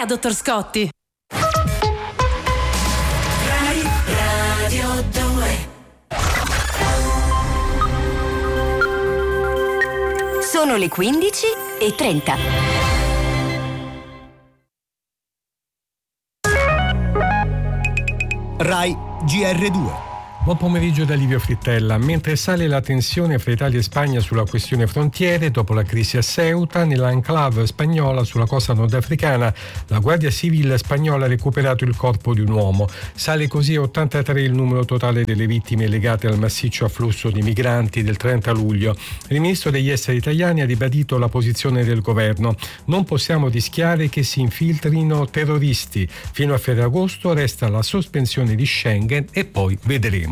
a dottor Scotti. Rai Radio 2. Sono le 15:30. Rai GR2. Buon pomeriggio da Livio Frittella. Mentre sale la tensione fra Italia e Spagna sulla questione frontiere, dopo la crisi a Ceuta, nell'enclave spagnola sulla costa nordafricana, la Guardia Civile spagnola ha recuperato il corpo di un uomo. Sale così a 83 il numero totale delle vittime legate al massiccio afflusso di migranti del 30 luglio. Il ministro degli esteri italiani ha ribadito la posizione del governo. Non possiamo rischiare che si infiltrino terroristi. Fino a Ferragosto resta la sospensione di Schengen e poi vedremo.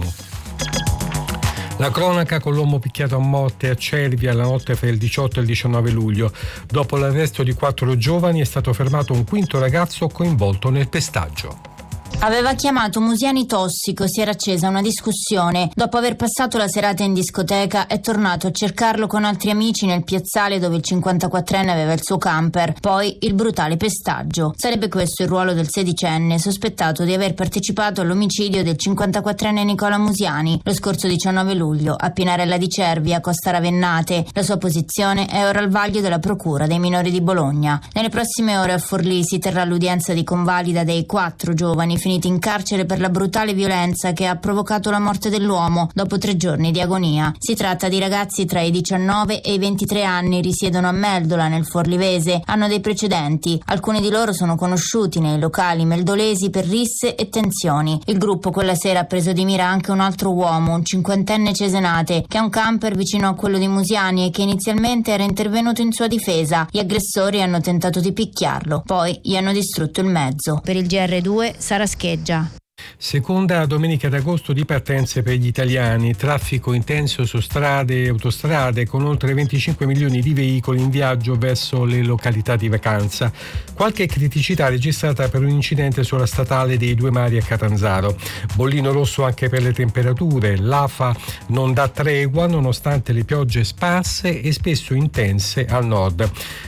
La cronaca con l'uomo picchiato a morte a Cervia la notte fra il 18 e il 19 luglio. Dopo l'arresto di 4 giovani è stato fermato un quinto ragazzo coinvolto nel pestaggio. Aveva chiamato Musiani tossico, si era accesa una discussione. Dopo aver passato la serata in discoteca è tornato a cercarlo con altri amici nel piazzale dove il 54enne aveva il suo camper. Poi il brutale pestaggio. Sarebbe questo il ruolo del 16enne, sospettato di aver partecipato all'omicidio del 54enne Nicola Musiani lo scorso 19 luglio a Pinarella di Cervia, Costa Ravennate. La sua posizione è ora al vaglio della Procura dei minori di Bologna. Nelle prossime ore a Forlì si terrà l'udienza di convalida dei 4 giovani finiti in carcere per la brutale violenza che ha provocato la morte dell'uomo dopo 3 giorni di agonia. Si tratta di ragazzi tra i 19 e i 23 anni, risiedono a Meldola nel Forlivese, hanno dei precedenti. Alcuni di loro sono conosciuti nei locali meldolesi per risse e tensioni. Il gruppo quella sera ha preso di mira anche un altro uomo, un 50enne cesenate, che ha un camper vicino a quello di Musiani e che inizialmente era intervenuto in sua difesa. Gli aggressori hanno tentato di picchiarlo, poi gli hanno distrutto il mezzo. Per il GR2 Sara Scheggia. Seconda domenica d'agosto di partenze per gli italiani, traffico intenso su strade e autostrade con oltre 25 milioni di veicoli in viaggio verso le località di vacanza. Qualche criticità registrata per un incidente sulla statale dei Due Mari a Catanzaro. Bollino rosso anche per le temperature, l'AFA non dà tregua nonostante le piogge sparse e spesso intense al nord.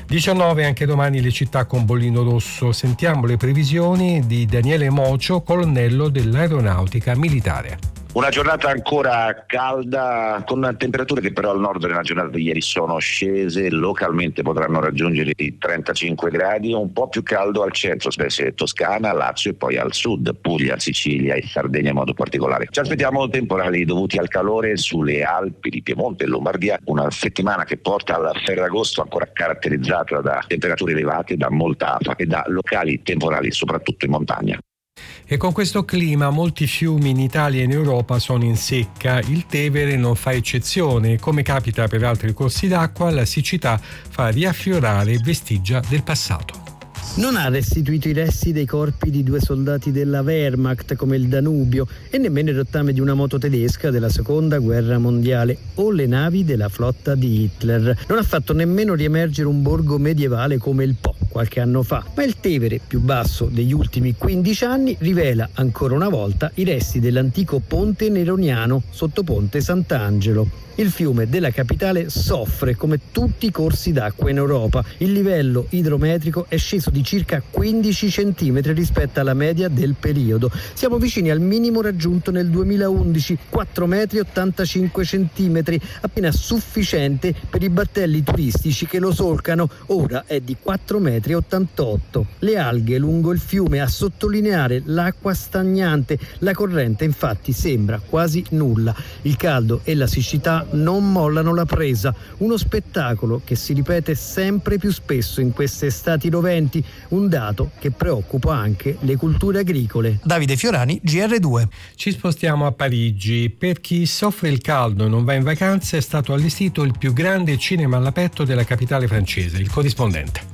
19 anche domani le città con bollino rosso. Sentiamo le previsioni di Daniele Mocio, colonnello dell'aeronautica militare. Una giornata ancora calda con temperature che però al nord nella giornata di ieri sono scese, localmente potranno raggiungere i 35 gradi, un po' più caldo al centro, specie Toscana, Lazio e poi al sud, Puglia, Sicilia e Sardegna in modo particolare. Ci aspettiamo temporali dovuti al calore sulle Alpi di Piemonte e Lombardia, una settimana che porta al Ferragosto ancora caratterizzata da temperature elevate, da molta afa e da locali temporali soprattutto in montagna. E con questo clima molti fiumi in Italia e in Europa sono in secca, il Tevere non fa eccezione. Come capita per altri corsi d'acqua, la siccità fa riaffiorare vestigia del passato. Non ha restituito i resti dei corpi di 2 soldati della Wehrmacht come il Danubio e nemmeno il rottame di una moto tedesca della seconda guerra mondiale o le navi della flotta di Hitler. Non ha fatto nemmeno riemergere un borgo medievale come il Po qualche anno fa, ma il Tevere più basso degli ultimi 15 anni rivela ancora una volta i resti dell'antico ponte neroniano sotto Ponte Sant'Angelo. Il fiume della capitale soffre come tutti i corsi d'acqua in Europa. Il livello idrometrico è sceso di circa 15 centimetri rispetto alla media del periodo. Siamo vicini al minimo raggiunto nel 2011, 4 metri e 85 centimetri, appena sufficiente per i battelli turistici che lo solcano. Ora è di 4 metri e 88. Le alghe lungo il fiume a sottolineare l'acqua stagnante. La corrente infatti sembra quasi nulla. Il caldo e la siccità non mollano la presa, uno spettacolo che si ripete sempre più spesso in queste estati roventi, un dato che preoccupa anche le culture agricole. Davide Fiorani, GR2. Ci spostiamo a Parigi. Per chi soffre il caldo e non va in vacanza è stato allestito il più grande cinema all'aperto della capitale francese, il corrispondente.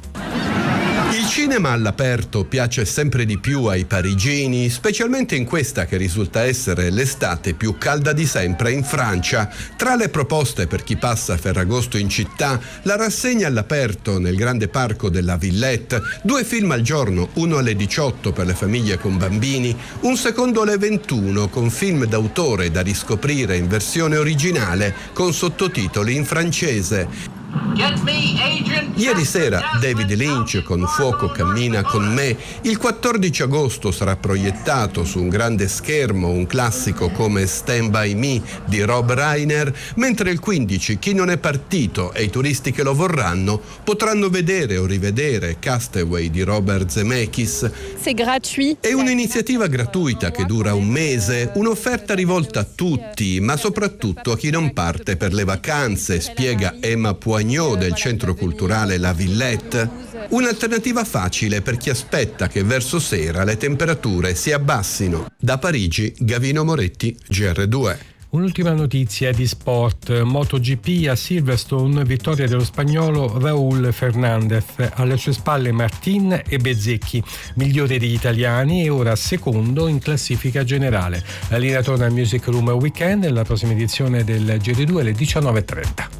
Il cinema all'aperto piace sempre di più ai parigini, specialmente in questa che risulta essere l'estate più calda di sempre in Francia. Tra le proposte per chi passa Ferragosto in città, la rassegna all'aperto nel grande parco della Villette, 2 film al giorno, uno alle 18 per le famiglie con bambini, un secondo alle 21 con film d'autore da riscoprire in versione originale con sottotitoli in francese. Ieri sera David Lynch con Fuoco cammina con me. Il 14 agosto sarà proiettato su un grande schermo un classico come Stand By Me di Rob Reiner, mentre il 15 chi non è partito e i turisti che lo vorranno potranno vedere o rivedere Castaway di Robert Zemeckis. È un'iniziativa gratuita che dura un mese, un'offerta rivolta a tutti, ma soprattutto a chi non parte per le vacanze, spiega Emma Poignot del Centro Culturale La Villette. Un'alternativa facile per chi aspetta che verso sera le temperature si abbassino. Da Parigi, Gavino Moretti, GR2. Un'ultima notizia di sport. MotoGP a Silverstone, vittoria dello spagnolo Raúl Fernández. Alle sue spalle Martin e Bezzecchi, migliore degli italiani e ora secondo in classifica generale. La linea torna al Music Room Weekend nella prossima edizione del GR2 alle 19:30.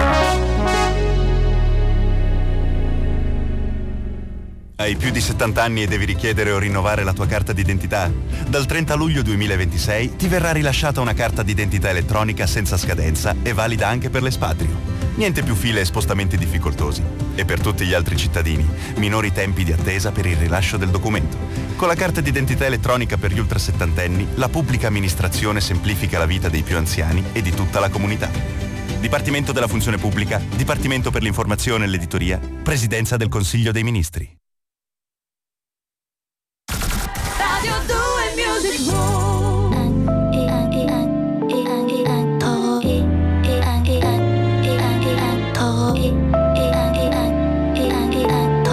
Hai più di 70 anni e devi richiedere o rinnovare la tua carta d'identità? Dal 30 luglio 2026 ti verrà rilasciata una carta d'identità elettronica senza scadenza e valida anche per l'espatrio. Niente più file e spostamenti difficoltosi. E per tutti gli altri cittadini, minori tempi di attesa per il rilascio del documento. Con la carta d'identità elettronica per gli ultrasettantenni, la pubblica amministrazione semplifica la vita dei più anziani e di tutta la comunità. Dipartimento della Funzione Pubblica, Dipartimento per l'Informazione e l'Editoria, Presidenza del Consiglio dei Ministri.